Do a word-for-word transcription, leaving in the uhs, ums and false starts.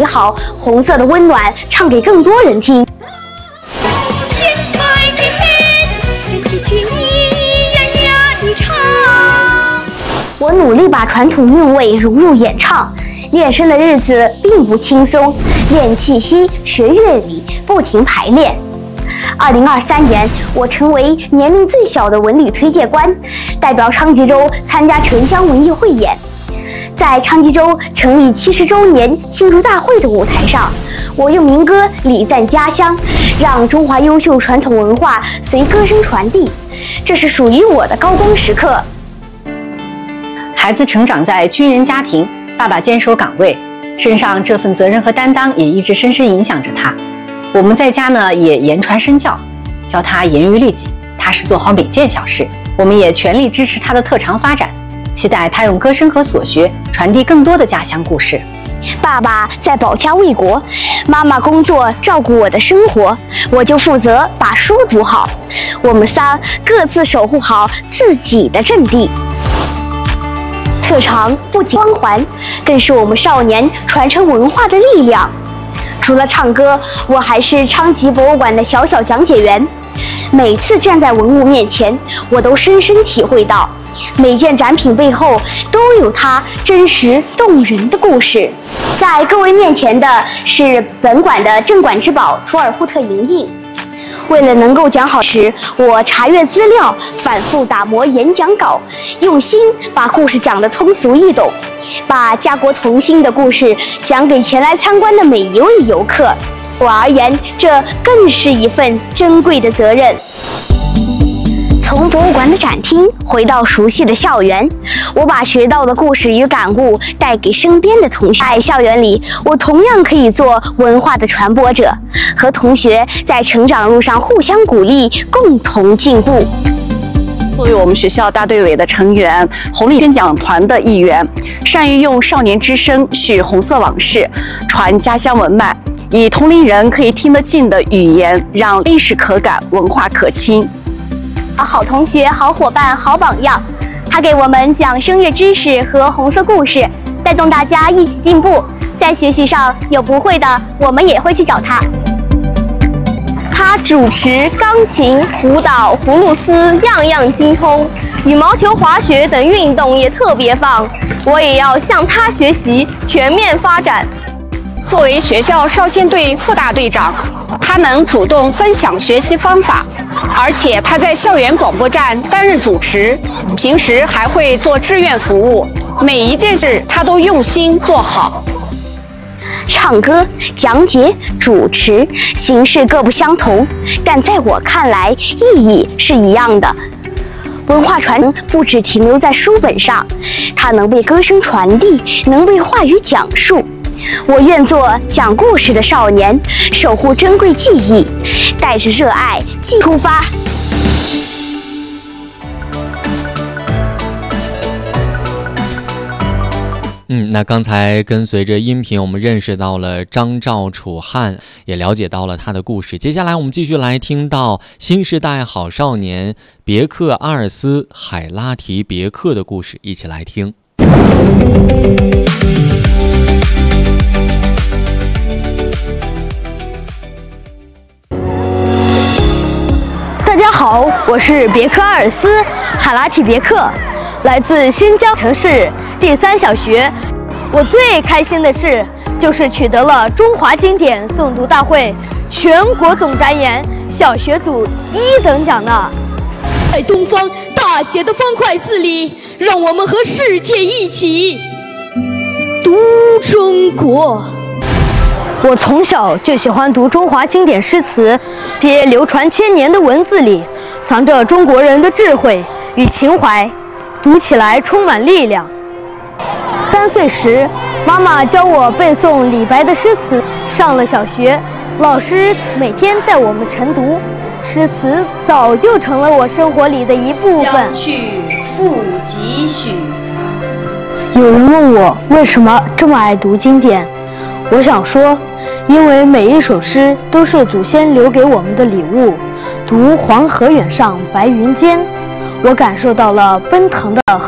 好红色的温暖唱给更多人听。 千百年，这戏曲咿呀呀地唱。 我努力把传统韵味融入演唱，练声的日子并不轻松，练气息，学乐理，不停排练。二零二三年，我成为年龄最小的文旅推介官，代表昌吉州参加全疆文艺汇演。在昌吉州成立七十周年庆祝大会的舞台上，我用民歌礼赞家乡，让中华优秀传统文化随歌声传递，这是属于我的高光时刻。 孩子成长在军人家庭，爸爸坚守岗位，身上这份责任和担当也一直深深影响着他。我们在家呢也言传身教，教他严于律己，踏实做好每件小事。我们也全力支持他的特长发展，期待他用歌声和所学传递更多的家乡故事。 爸爸在保家卫国，妈妈工作照顾我的生活，我就负责把书读好。我们仨各自守护好自己的阵地。特长不仅光环，更是我们少年传承文化的力量。除了唱歌，我还是昌吉博物馆的小小讲解员。每次站在文物面前，我都深深体会到，每件展品背后都有它真实动人的故事。在各位面前的是本馆的镇馆之宝图尔扈特银印。为了能够讲好时，我查阅资料，反复打磨演讲稿，用心把故事讲得通俗易懂，把家国同心的故事讲给前来参观的每一位游客。我而言，这更是一份珍贵的责任。从博物馆的展厅回到熟悉的校园，我把学到的故事与感悟带给身边的同学。在校园里，我同样可以做文化的传播者，和同学在成长路上互相鼓励，共同进步。 作为我们学校大队委的成员，红利宣讲团的一员，善于用少年之声叙红色往事，传家乡文脉，以同龄人可以听得进的语言，让历史可感，文化可亲。 好同学、好伙伴、好榜样，他给我们讲声乐知识和红色故事，带动大家一起进步。在学习上有不会的，我们也会去找他。他主持钢琴、舞蹈、葫芦丝，样样精通。羽毛球、滑雪等运动也特别棒，我也要向他学习，全面发展。 作为学校少先队副大队长，他能主动分享学习方法，而且他在校园广播站担任主持，平时还会做志愿服务，每一件事他都用心做好。 唱歌、讲解、主持，形式各不相同，但在我看来，意义是一样的。文化传承不只停留在书本上，它能被歌声传递，能被话语讲述。我愿做讲故事的少年，守护珍贵记忆，带着热爱出发。 嗯，那刚才跟随着音频，我们认识到了张赵楚汉，也了解到了他的故事。接下来我们继续来听到新时代好少年别克阿尔斯海拉提别克的故事，一起来听。 大家好，我是别克阿尔斯海拉提别克，来自新疆城市第三小学。我最开心的事就是取得了中华经典诵读大会全国总展演小学组一等奖呢。 在东方大写的方块字里，让我们和世界一起读中国。 我从小就喜欢读中华经典诗词，这些流传千年的文字里藏着中国人的智慧与情怀，读起来充满力量。三岁时，妈妈教我背诵李白的诗词。上了小学，老师每天带我们晨读，诗词早就成了我生活里的一部分。 相去复几许？ 有人问我为什么这么爱读经典，我想说，因为每一首诗都是祖先留给我们的礼物。读黄河远上白云间，我感受到了奔腾的